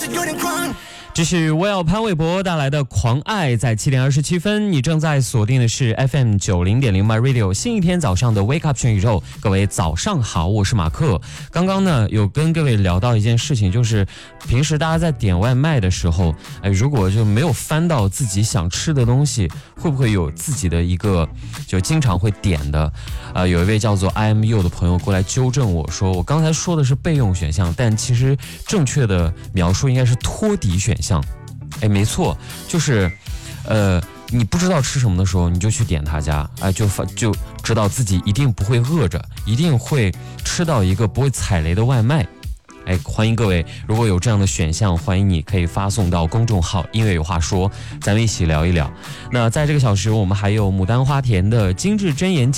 这是Well潘玮柏带来的狂爱，在7点27分，你正在锁定的是 FM 90.0 My Radio 新一天早上的 Wake Up 全宇宙。各位早上好，我是马克。刚刚呢有跟各位聊到一件事情，就是平时大家在点外卖的时候，如果就没有翻到自己想吃的东西，会不会有自己的一个就经常会点的？有一位叫做 IMU 的朋友过来纠正我说，我刚才说的是备用选项，但其实正确的描述应该是托底选项。没错，就是你不知道吃什么的时候，你就去点他家，就知道自己一定不会饿着，一定会吃到一个不会踩雷的外卖。欢迎各位，如果有这样的选项，欢迎你可以发送到公众号音乐有话说，咱们一起聊一聊。那在这个小时，我们还有牡丹花田的精致真言